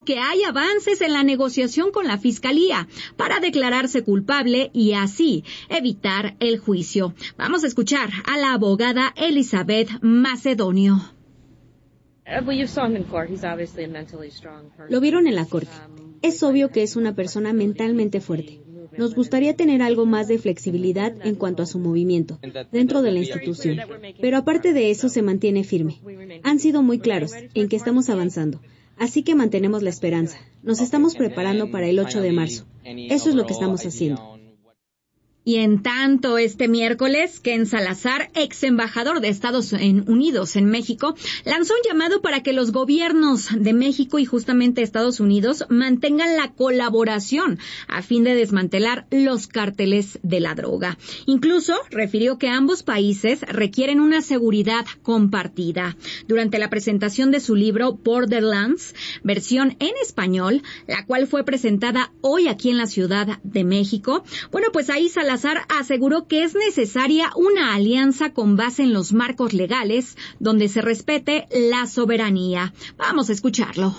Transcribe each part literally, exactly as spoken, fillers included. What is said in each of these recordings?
que hay avances en la negociación con la Fiscalía para declararse culpable y así evitar el juicio. Vamos a escuchar a la abogada Elizabeth Macedonio. Lo vieron en la corte. Es obvio que es una persona mentalmente fuerte. Nos gustaría tener algo más de flexibilidad en cuanto a su movimiento dentro de la institución, pero aparte de eso se mantiene firme. Han sido muy claros en que estamos avanzando. Así que mantenemos la esperanza. Nos estamos preparando para el ocho de marzo. Eso es lo que estamos haciendo. Y en tanto, este miércoles, Ken Salazar, ex embajador de Estados Unidos en México, lanzó un llamado para que los gobiernos de México y justamente Estados Unidos mantengan la colaboración a fin de desmantelar los cárteles de la droga. Incluso refirió que ambos países requieren una seguridad compartida. Durante la presentación de su libro Borderlands, versión en español, la cual fue presentada hoy aquí en la Ciudad de México, bueno, pues ahí Salazar Salazar aseguró que es necesaria una alianza con base en los marcos legales donde se respete la soberanía. Vamos a escucharlo.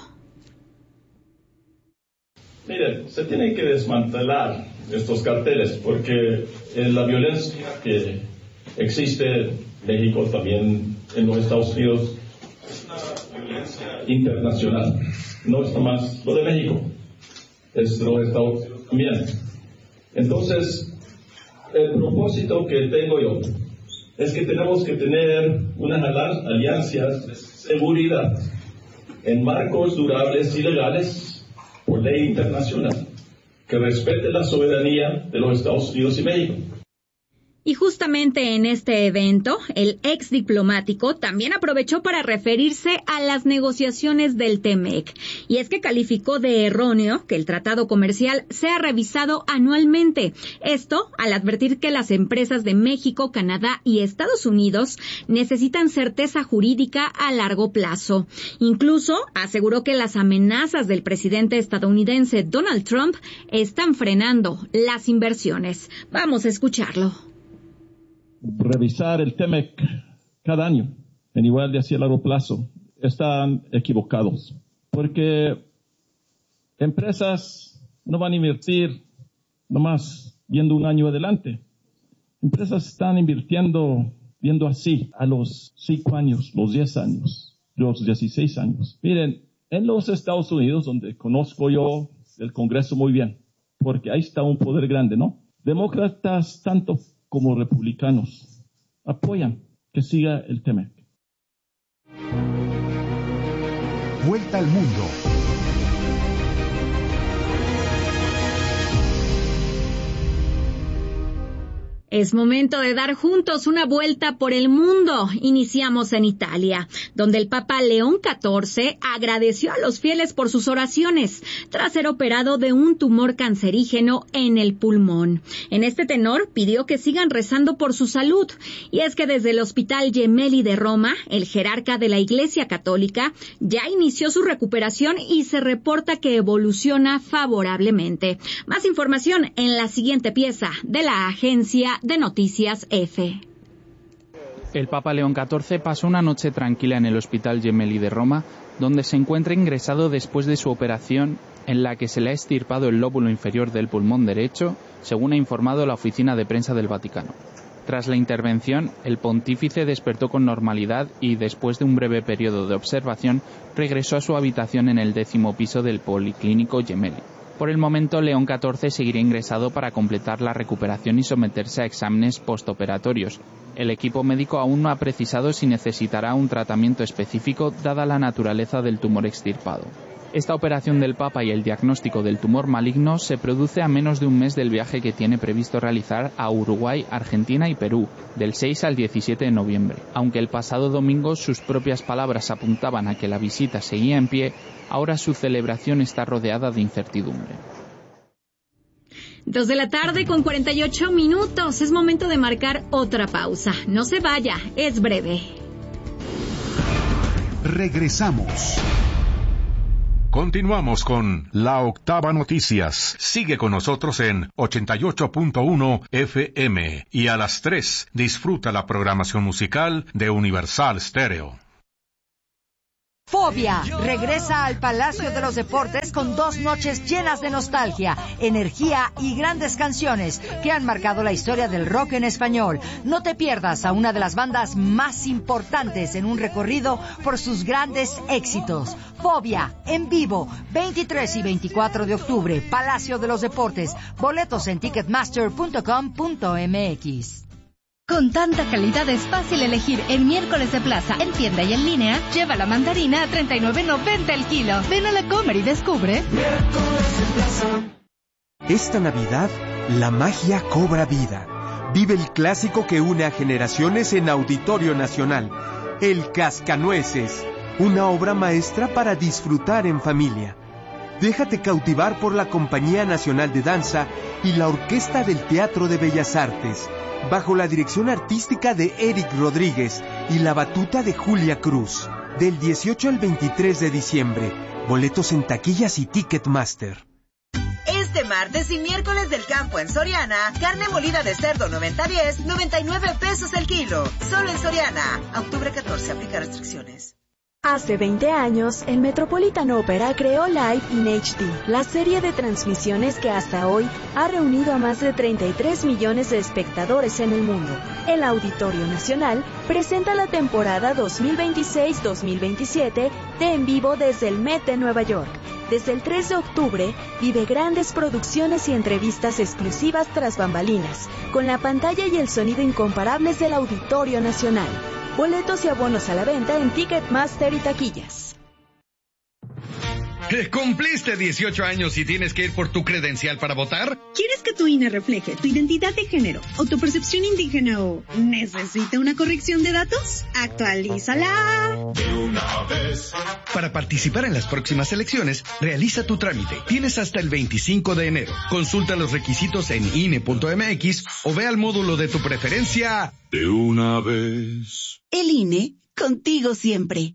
Miren, se tienen que desmantelar estos carteles porque la violencia que existe en México, también en los Estados Unidos, es una violencia internacional. No es nomás lo de México, es lo de Estados Unidos también. Entonces, el propósito que tengo yo es que tenemos que tener unas alianzas de seguridad en marcos durables y legales por ley internacional que respete la soberanía de los Estados Unidos y México. Y justamente en este evento, el ex diplomático también aprovechó para referirse a las negociaciones del T M E C. Y es que calificó de erróneo que el tratado comercial sea revisado anualmente. Esto al advertir que las empresas de México, Canadá y Estados Unidos necesitan certeza jurídica a largo plazo. Incluso aseguró que las amenazas del presidente estadounidense Donald Trump están frenando las inversiones. Vamos a escucharlo. Revisar el T M E C cada año, en igual de hacia largo plazo, están equivocados. Porque empresas no van a invertir nomás viendo un año adelante. Empresas están invirtiendo viendo así a los cinco años, los diez años, los dieciséis años. Miren, en los Estados Unidos, donde conozco yo el Congreso muy bien, porque ahí está un poder grande, ¿no? Demócratas tanto como republicanos apoyan que siga el T M E C. Vuelta al mundo. Es momento de dar juntos una vuelta por el mundo. Iniciamos en Italia, donde el Papa León catorce agradeció a los fieles por sus oraciones tras ser operado de un tumor cancerígeno en el pulmón. En este tenor pidió que sigan rezando por su salud. Y es que desde el Hospital Gemelli de Roma, el jerarca de la Iglesia Católica ya inició su recuperación y se reporta que evoluciona favorablemente. Más información en la siguiente pieza de la agencia de Noticias F. El Papa León catorce pasó una noche tranquila en el Hospital Gemelli de Roma, donde se encuentra ingresado después de su operación en la que se le ha extirpado el lóbulo inferior del pulmón derecho, según ha informado la oficina de prensa del Vaticano. Tras la intervención, el pontífice despertó con normalidad y, después de un breve periodo de observación, regresó a su habitación en el décimo piso del Policlínico Gemelli. Por el momento, León catorce seguirá ingresado para completar la recuperación y someterse a exámenes postoperatorios. El equipo médico aún no ha precisado si necesitará un tratamiento específico dada la naturaleza del tumor extirpado. Esta operación del Papa y el diagnóstico del tumor maligno se produce a menos de un mes del viaje que tiene previsto realizar a Uruguay, Argentina y Perú, del seis al diecisiete de noviembre. Aunque el pasado domingo sus propias palabras apuntaban a que la visita seguía en pie, ahora su celebración está rodeada de incertidumbre. Dos de la tarde con cuarenta y ocho minutos. Es momento de marcar otra pausa. No se vaya, es breve. Regresamos. Continuamos con La Octava Noticias. Sigue con nosotros en ochenta y ocho punto uno F M y a las tres disfruta la programación musical de Universal Stereo. Fobia regresa al Palacio de los Deportes con dos noches llenas de nostalgia, energía y grandes canciones que han marcado la historia del rock en español. No te pierdas a una de las bandas más importantes en un recorrido por sus grandes éxitos. Fobia, en vivo, veintitrés y veinticuatro de octubre, Palacio de los Deportes. Boletos en ticketmaster punto com punto m x. Con tanta calidad es fácil elegir el miércoles de plaza. En tienda y en línea, lleva la mandarina a treinta y nueve noventa el kilo. Ven a la Comer y descubre. Miércoles de plaza. Esta Navidad, la magia cobra vida. Vive el clásico que une a generaciones en Auditorio Nacional. El Cascanueces. Una obra maestra para disfrutar en familia. Déjate cautivar por la Compañía Nacional de Danza y la Orquesta del Teatro de Bellas Artes, bajo la dirección artística de Eric Rodríguez y la batuta de Julia Cruz. Del dieciocho al veintitrés de diciembre. Boletos en taquillas y Ticketmaster. Este martes y miércoles del campo en Soriana, carne molida de cerdo noventa diez, noventa y nueve pesos el kilo. Solo en Soriana. A octubre catorce, aplica restricciones. Hace veinte años, el Metropolitan Opera creó Live in H D, la serie de transmisiones que hasta hoy ha reunido a más de treinta y tres millones de espectadores en el mundo. El Auditorio Nacional presenta la temporada dos mil veintiséis dos mil veintisiete de En Vivo desde el Met de Nueva York. Desde el tres de octubre, vive grandes producciones y entrevistas exclusivas tras bambalinas, con la pantalla y el sonido incomparables del Auditorio Nacional. Boletos y abonos a la venta en Ticketmaster y taquillas. ¿Cumpliste dieciocho años y tienes que ir por tu credencial para votar? ¿Quieres que tu I N E refleje tu identidad de género, autopercepción indígena o necesita una corrección de datos? ¡Actualízala! De una vez. Para participar en las próximas elecciones, realiza tu trámite. Tienes hasta el veinticinco de enero. Consulta los requisitos en I N E punto m x o ve al módulo de tu preferencia. De una vez. El I N E, contigo siempre.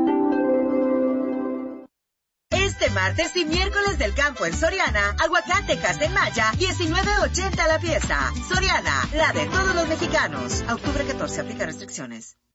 Este martes y miércoles del campo en Soriana, aguacate en Maya, diecinueve ochenta la pieza. Soriana, la de todos los mexicanos. A octubre catorce, aplica restricciones.